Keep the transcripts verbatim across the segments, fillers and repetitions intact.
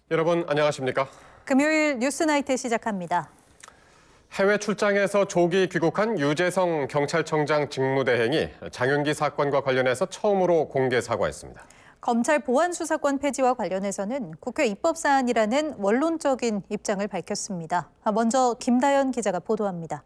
여러분 안녕하십니까? 금요일 뉴스나이트 시작합니다. 해외 출장에서 조기 귀국한 유재성 경찰청장 직무대행이 장윤기 사건과 관련해서 처음으로 공개 사과했습니다. 검찰 보안 수사권 폐지와 관련해서는 국회 입법 사안이라는 원론적인 입장을 밝혔습니다. 먼저 김다연 기자가 보도합니다.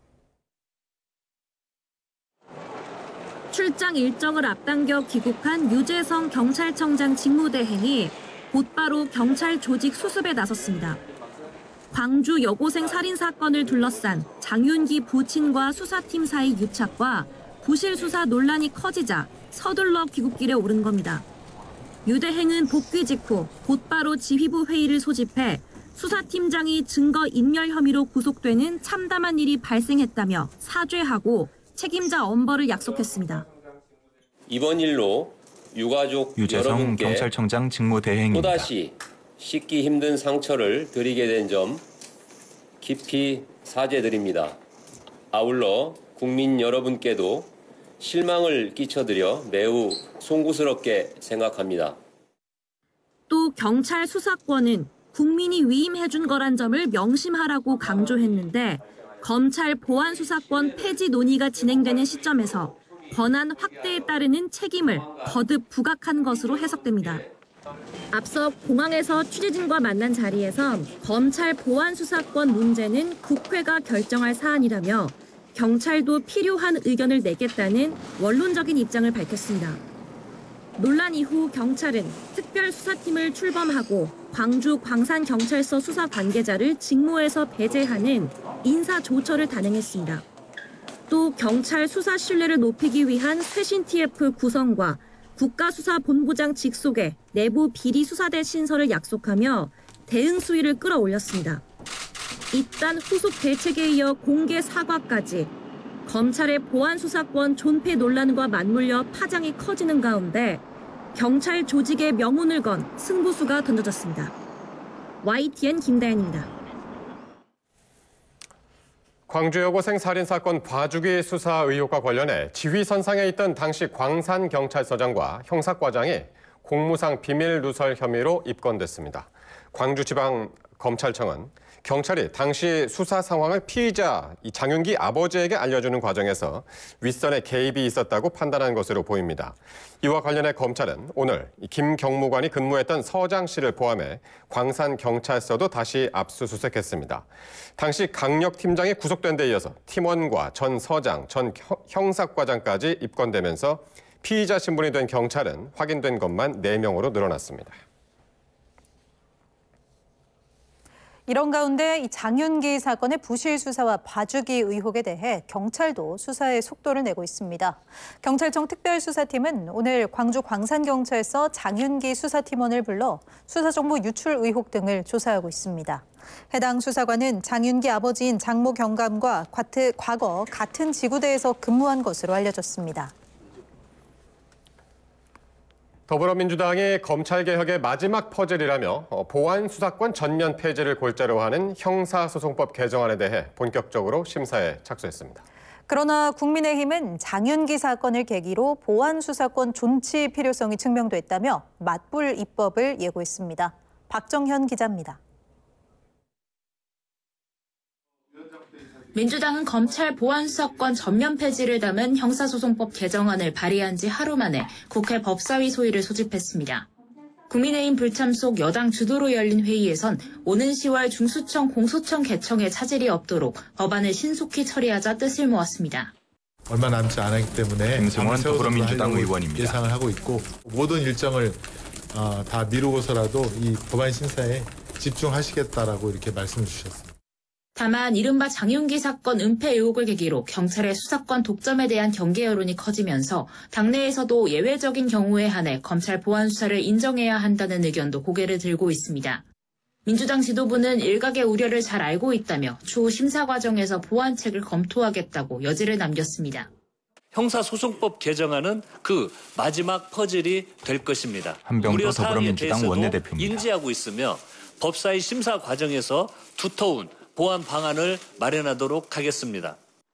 출장 일정을 앞당겨 귀국한 유재성 경찰청장 직무대행이 곧바로 경찰 조직 수습에 나섰습니다. 광주 여고생 살인 사건을 둘러싼 장윤기 부친과 수사팀 사이 유착과 부실 수사 논란이 커지자 서둘러 귀국길에 오른 겁니다. 유 대행은 복귀 직후 곧바로 지휘부 회의를 소집해 수사팀장이 증거 인멸 혐의로 구속되는 참담한 일이 발생했다며 사죄하고 책임자 엄벌을 약속했습니다. 이번 일로 유가족 유재성 여러분께 경찰청장 직무대행입니다. 또다시 씻기 힘든 상처를 드리게 된 점 깊이 사죄드립니다. 아울러 국민 여러분께도 실망을 끼쳐드려 매우 송구스럽게 생각합니다. 또 경찰 수사권은 국민이 위임해준 거란 점을 명심하라고 강조했는데 검찰 보안 수사권 폐지 논의가 진행되는 시점에서 권한 확대에 따르는 책임을 거듭 부각한 것으로 해석됩니다. 앞서 공항에서 취재진과 만난 자리에서 검찰 보안 수사권 문제는 국회가 결정할 사안이라며 경찰도 필요한 의견을 내겠다는 원론적인 입장을 밝혔습니다. 논란 이후 경찰은 특별수사팀을 출범하고 광주 광산경찰서 수사 관계자를 직무에서 배제하는 인사조처를 단행했습니다. 또 경찰 수사 신뢰를 높이기 위한 쇄신 티에프 구성과 국가수사본부장 직속의 내부 비리수사대 신설을 약속하며 대응 수위를 끌어올렸습니다. 이딴 후속 대책에 이어 공개 사과까지 검찰의 보안 수사권 존폐 논란과 맞물려 파장이 커지는 가운데 경찰 조직의 명운을 건 승부수가 던져졌습니다. 와이티엔 김다연입니다. 광주 여고생 살인 사건 봐주기 수사 의혹과 관련해 지휘선상에 있던 당시 광산경찰서장과 형사과장이 공무상 비밀 누설 혐의로 입건됐습니다. 광주지방검찰청은 경찰이 당시 수사 상황을 피의자 장윤기 아버지에게 알려주는 과정에서 윗선의 개입이 있었다고 판단한 것으로 보입니다. 이와 관련해 검찰은 오늘 김 경무관이 근무했던 서장실을 포함해 광산경찰서도 다시 압수수색했습니다. 당시 강력팀장이 구속된 데 이어서 팀원과 전 서장, 전 형사과장까지 입건되면서 피의자 신분이 된 경찰은 확인된 것만 네 명으로 늘어났습니다. 이런 가운데 이 장윤기 사건의 부실 수사와 봐주기 의혹에 대해 경찰도 수사에 속도를 내고 있습니다. 경찰청 특별수사팀은 오늘 광주 광산경찰서 장윤기 수사팀원을 불러 수사정보 유출 의혹 등을 조사하고 있습니다. 해당 수사관은 장윤기 아버지인 장모 경감과 과거 같은 지구대에서 근무한 것으로 알려졌습니다. 더불어민주당이 검찰개혁의 마지막 퍼즐이라며 보안 수사권 전면 폐지를 골자로 하는 형사소송법 개정안에 대해 본격적으로 심사에 착수했습니다. 그러나 국민의힘은 장윤기 사건을 계기로 보안 수사권 존치 필요성이 증명됐다며 맞불 입법을 예고했습니다. 박정현 기자입니다. 민주당은 검찰 보안수사권 전면 폐지를 담은 형사소송법 개정안을 발의한 지 하루 만에 국회 법사위 소위를 소집했습니다. 국민의힘 불참속 여당 주도로 열린 회의에선 오는 시월 중수청 공소청 개청에 차질이 없도록 법안을 신속히 처리하자 뜻을 모았습니다. 얼마 남지 않았기 때문에 김승원 더불어민주당 의원입니다. 예상을 하고 있고 모든 일정을 어, 다 미루고서라도 이 법안 심사에 집중하시겠다라고 이렇게 말씀을 주셨습니다. 다만 이른바 장윤기 사건 은폐 의혹을 계기로 경찰의 수사권 독점에 대한 경계 여론이 커지면서 당내에서도 예외적인 경우에 한해 검찰 보안 수사를 인정해야 한다는 의견도 고개를 들고 있습니다. 민주당 지도부는 일각의 우려를 잘 알고 있다며 추후 심사 과정에서 보완책을 검토하겠다고 여지를 남겼습니다. 형사소송법 개정안은 그 마지막 퍼즐이 될 것입니다. 한병도 더불어민주당 원내대표입니다. 인지하고 있으며 법사위 심사 과정에서 두터운 보완 방안을 마련하도록 하겠습니다.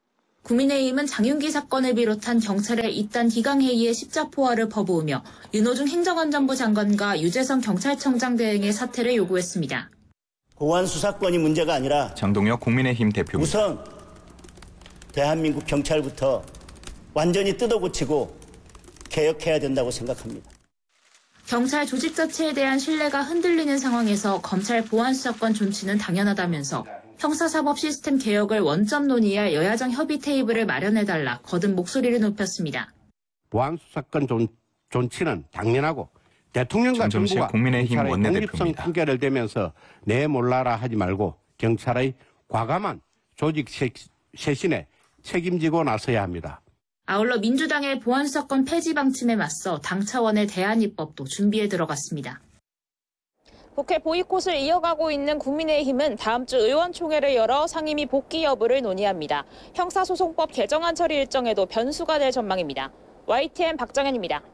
국민의힘은 장윤기 사건을 비롯한 경찰의 이단 기강회의에 십자포화를 퍼부으며 윤호중 행정안전부 장관과 유재성 경찰청장 대행의 사퇴를 요구했습니다. 보안 수사권이 문제가 아니라 장동혁 국민의힘 대표입니다. 우선 대한민국 경찰부터 완전히 뜯어고치고 개혁해야 된다고 생각합니다. 경찰 조직 자체에 대한 신뢰가 흔들리는 상황에서 검찰 보안 수사권 존치는 당연하다면서 형사사법 시스템 개혁을 원점 논의할 여야정 협의 테이블을 마련해달라 거듭 목소리를 높였습니다. 보안 수사권 존, 존치는 당연하고 대통령과 정점식 정부가 국민의힘 경찰의 독립성 원내대표입니다. 판결을 대면서 내 몰라라 하지 말고 경찰의 과감한 조직 쇄신에 책임지고 나서야 합니다. 아울러 민주당의 보안수사권 폐지 방침에 맞서 당 차원의 대안입법도 준비에 들어갔습니다. 국회 보이콧을 이어가고 있는 국민의힘은 다음 주 의원총회를 열어 상임위 복귀 여부를 논의합니다. 형사소송법 개정안 처리 일정에도 변수가 될 전망입니다. 와이티엔 박정현입니다.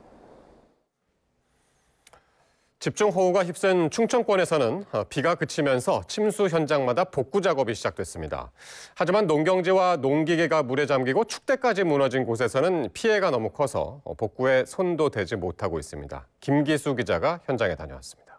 집중호우가 휩쓴 충청권에서는 비가 그치면서 침수 현장마다 복구 작업이 시작됐습니다. 하지만 농경지와 농기계가 물에 잠기고 축대까지 무너진 곳에서는 피해가 너무 커서 복구에 손도 대지 못하고 있습니다. 김기수 기자가 현장에 다녀왔습니다.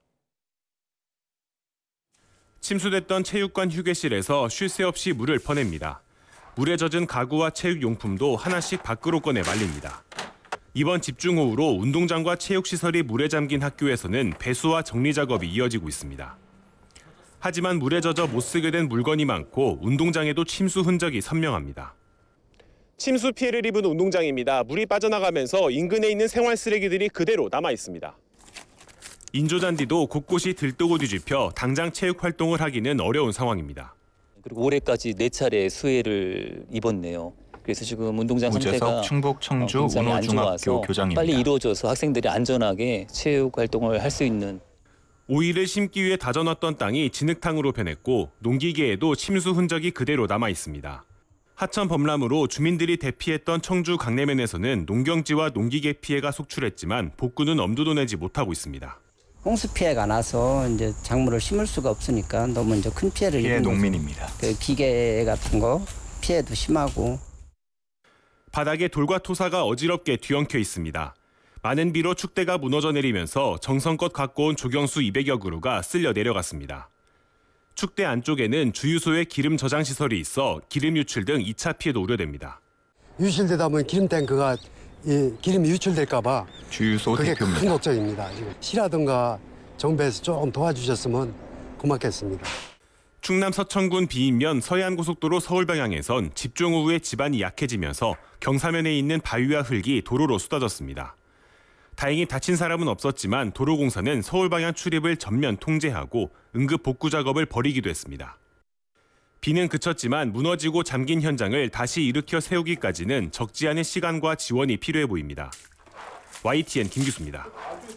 침수됐던 체육관 휴게실에서 쉴 새 없이 물을 퍼냅니다. 물에 젖은 가구와 체육용품도 하나씩 밖으로 꺼내 말립니다. 이번 집중호우로 운동장과 체육시설이 물에 잠긴 학교에서는 배수와 정리 작업이 이어지고 있습니다. 하지만 물에 젖어 못 쓰게 된 물건이 많고 운동장에도 침수 흔적이 선명합니다. 침수 피해를 입은 운동장입니다. 물이 빠져나가면서 인근에 있는 생활 쓰레기들이 그대로 남아 있습니다. 인조잔디도 곳곳이 들뜨고 뒤집혀 당장 체육 활동을 하기는 어려운 상황입니다. 그리고 올해까지 네 차례 수해를 입었네요. 그래서 지금 운동장 우재석 상태가 충북 청주 굉장히 안 운호중학교 좋아서 교장입니다. 빨리 이루어져서 학생들이 안전하게 체육 활동을 할 수 있는. 오이를 심기 위해 다져놨던 땅이 진흙탕으로 변했고 농기계에도 침수 흔적이 그대로 남아 있습니다. 하천 범람으로 주민들이 대피했던 청주 강내면에서는 농경지와 농기계 피해가 속출했지만 복구는 엄두도 내지 못하고 있습니다. 홍수 피해가 나서 이제 작물을 심을 수가 없으니까 너무 이제 큰 피해를 피해 입은 농민입니다. 그 기계 같은 거 피해도 심하고. 바닥에 돌과 토사가 어지럽게 뒤엉켜 있습니다. 많은 비로 축대가 무너져 내리면서 정성껏 갖고 온 조경수 이백여 그루가 쓸려 내려갔습니다. 축대 안쪽에는 주유소에 기름 저장 시설이 있어 기름 유출 등 이 차 피해도 우려됩니다. 유실되다 보면 기름 탱크가 이 기름이 유출될까 봐 주유소 그게 대표입니다. 큰 걱정입니다. 지금 시라든가 정부에서 조금 도와주셨으면 고맙겠습니다. 충남 서천군 비인면 서해안고속도로 서울 방향에선 집중호우에 지반이 약해지면서 경사면에 있는 바위와 흙이 도로로 쏟아졌습니다. 다행히 다친 사람은 없었지만 도로공사는 서울 방향 출입을 전면 통제하고 응급 복구 작업을 벌이기도 했습니다. 비는 그쳤지만 무너지고 잠긴 현장을 다시 일으켜 세우기까지는 적지 않은 시간과 지원이 필요해 보입니다. 와이티엔 김기수입니다.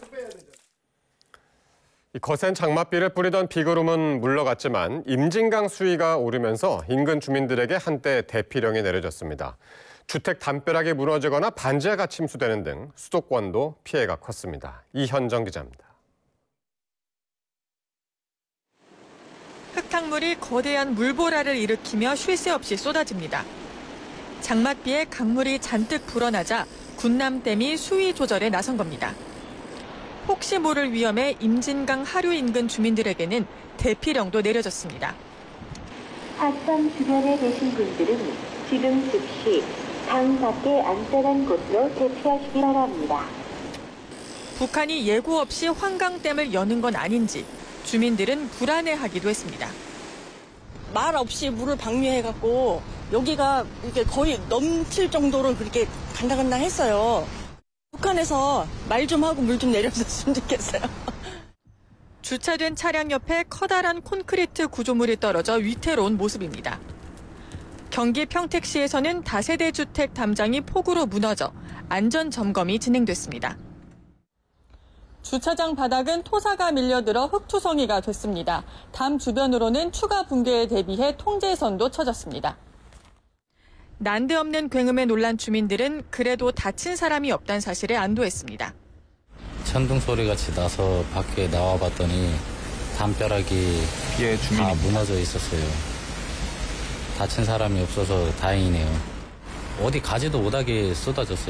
거센 장맛비를 뿌리던 비구름은 물러갔지만 임진강 수위가 오르면서 인근 주민들에게 한때 대피령이 내려졌습니다. 주택 담벼락이 무너지거나 반지하가 침수되는 등 수도권도 피해가 컸습니다. 이현정 기자입니다. 흙탕물이 거대한 물보라를 일으키며 쉴 새 없이 쏟아집니다. 장맛비에 강물이 잔뜩 불어나자 군남댐이 수위 조절에 나선 겁니다. 혹시 모를 위험에 임진강 하류 인근 주민들에게는 대피령도 내려졌습니다. 하천 주변에 계신 분들은 지금 즉시 강 밖에 안전한 곳으로 대피하시기 바랍니다. 북한이 예고 없이 환강댐을 여는 건 아닌지 주민들은 불안해하기도 했습니다. 말 없이 물을 방류해갖고 여기가 이렇게 거의 넘칠 정도로 그렇게 간당간당했어요. 북한에서 말 좀 하고 물 좀 내려줬으면 좋겠어요. 주차된 차량 옆에 커다란 콘크리트 구조물이 떨어져 위태로운 모습입니다. 경기 평택시에서는 다세대 주택 담장이 폭우로 무너져 안전 점검이 진행됐습니다. 주차장 바닥은 토사가 밀려들어 흙투성이가 됐습니다. 담 주변으로는 추가 붕괴에 대비해 통제선도 쳐졌습니다. 난데없는 굉음에 놀란 주민들은 그래도 다친 사람이 없다는 사실에 안도했습니다. 천둥 소리 같이 나서 밖에 나와 봤더니 담벼락이 피해 주민이 다 무너져 있었어요. 다친 사람이 없어서 다행이네요. 어디 가지도 못하게 쏟아졌어요.